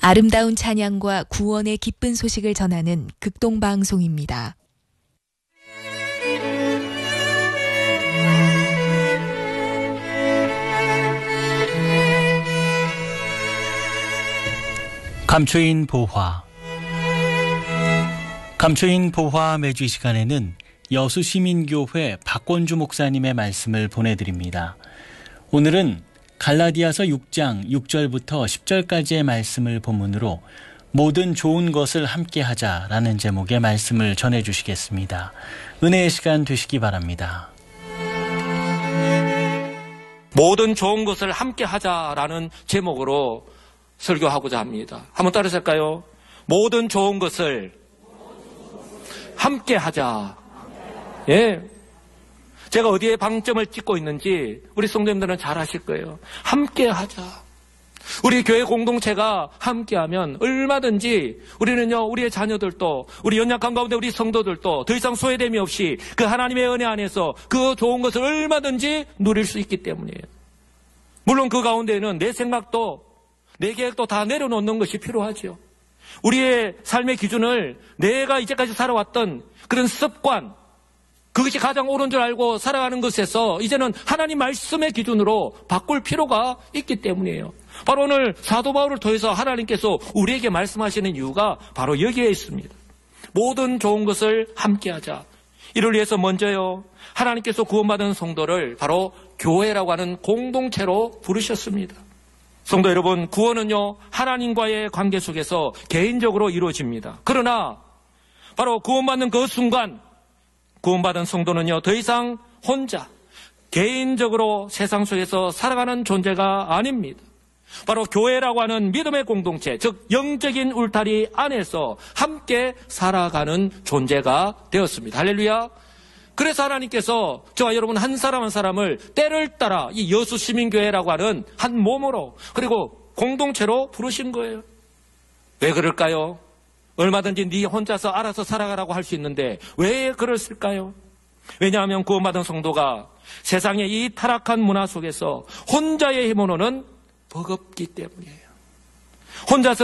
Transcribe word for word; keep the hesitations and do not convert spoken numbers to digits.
아름다운 찬양과 구원의 기쁜 소식을 전하는 극동방송입니다. 감초인 보화. 감초인 보화 매주 이 시간에는 여수시민교회 박권주 목사님의 말씀을 보내드립니다. 오늘은 갈라디아서 육 장 육 절부터 십 절까지의 말씀을 본문으로 모든 좋은 것을 함께 하자라는 제목의 말씀을 전해주시겠습니다. 은혜의 시간 되시기 바랍니다. 모든 좋은 것을 함께 하자라는 제목으로 설교하고자 합니다. 한번 따라하실까요? 모든 좋은 것을 함께 하자. 예. 제가 어디에 방점을 찍고 있는지 우리 성도님들은 잘 아실 거예요. 함께 하자. 우리 교회 공동체가 함께하면 얼마든지 우리는요, 우리의 자녀들도, 우리 연약한 가운데 우리 성도들도 더 이상 소외됨이 없이 그 하나님의 은혜 안에서 그 좋은 것을 얼마든지 누릴 수 있기 때문이에요. 물론 그 가운데에는 내 생각도 내 계획도 다 내려놓는 것이 필요하죠. 우리의 삶의 기준을 내가 이제까지 살아왔던 그런 습관, 그것이 가장 옳은 줄 알고 살아가는 것에서 이제는 하나님 말씀의 기준으로 바꿀 필요가 있기 때문이에요. 바로 오늘 사도 바울을 통해서 하나님께서 우리에게 말씀하시는 이유가 바로 여기에 있습니다. 모든 좋은 것을 함께하자. 이를 위해서 먼저요, 하나님께서 구원받은 성도를 바로 교회라고 하는 공동체로 부르셨습니다. 성도 여러분, 구원은요, 하나님과의 관계 속에서 개인적으로 이루어집니다. 그러나 바로 구원받는 그 순간 구원받은 성도는요, 더 이상 혼자 개인적으로 세상 속에서 살아가는 존재가 아닙니다. 바로 교회라고 하는 믿음의 공동체, 즉 영적인 울타리 안에서 함께 살아가는 존재가 되었습니다. 할렐루야. 그래서 하나님께서 저와 여러분 한 사람 한 사람을 때를 따라 이 여수시민교회라고 하는 한 몸으로, 그리고 공동체로 부르신 거예요. 왜 그럴까요? 얼마든지 네 혼자서 알아서 살아가라고 할 수 있는데 왜 그랬을까요? 왜냐하면 구원받은 성도가 세상의 이 타락한 문화 속에서 혼자의 힘으로는 버겁기 때문이에요. 혼자서